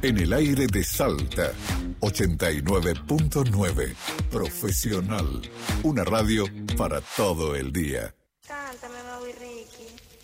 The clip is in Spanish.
En el aire de Salta, 89.9. Profesional. Una radio para todo el día. Cántame, Maui Ricky.